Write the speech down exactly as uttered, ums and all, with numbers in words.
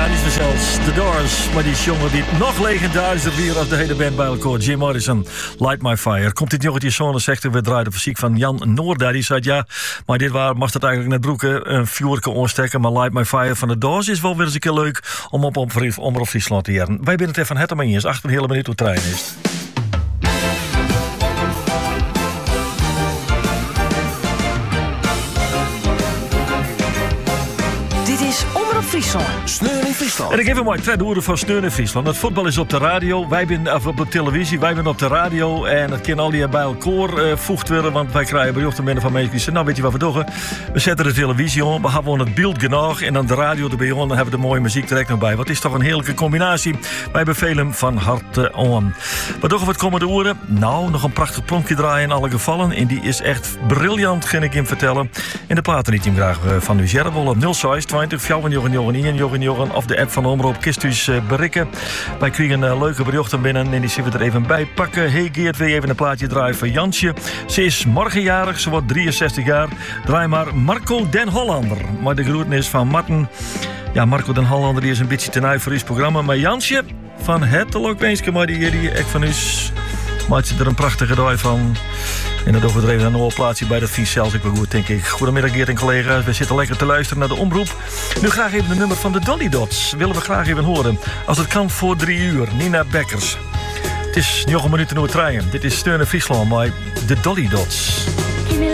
Ja, niet zo zelfs. The Doors, maar die jongen die nog legendarischer weer als de hele band bij elkaar. Jim Morrison, Light My Fire. Komt dit jongetje zo'n en zegt, we draaien de fysiek van Jan Noorda. Die zei, ja, maar dit waar mag het eigenlijk net broeken een vuurke onstekken. Maar Light My Fire van The Doors is wel weer eens een keer leuk om op Omroep Friesland te jaren. Wij binnen het even het ermee eens. Achter een hele minuut hoe trein is. Friesland. Sneur in Friesland. En ik heb een mooi twee woorden van Sneur in Friesland. Het voetbal is op de radio, wij zijn of op de televisie, wij zijn op de radio. En het kan al hier bij elkaar uh, voegt worden, want wij krijgen berichten binnen van mensen die zeggen, nou weet je wat we doen? We zetten de televisie on, we hebben het beeld genoeg en dan de radio erbij on, dan hebben we de mooie muziek direct nog bij. Wat is toch een heerlijke combinatie? Wij bevelen hem van harte on. Wat doen we het komende uren? Nou, nog een prachtig plonkje draaien in alle gevallen. En die is echt briljant, ga ik hem vertellen. En de platen die hem graag van u zerren willen op nul zes twintig vijfenjogen Jochen, Jochen, Jochen of de app van Omroep kist u uh, berikken. Wij kregen uh, leuke berichten binnen en die zullen we er even bij pakken. Hey Geert, wil je even een plaatje draaien voor Jansje? Ze is morgenjarig, ze wordt drieënzestig jaar. Draai maar Marco den Hollander. Maar de groeten is van Marten. Ja, Marco den Hollander die is een beetje ten uit voor uw programma. Maar Jansje van het Lokbeenske, maar die hier echt van u maakt je er een prachtige dag van. En dan doen we er even een nieuwe plaatsje bij de Fries zelfs. Ik ben goed, denk ik. Goedemiddag, Geert en collega's. We zitten lekker te luisteren naar de omroep. Nu graag even de nummer van de Dolly Dots. Willen we graag even horen. Als het kan voor drie uur. Nina Bekkers. Het is nog een minuut en uur trein. Dit is Steun in Friesland bij de Dolly Dots.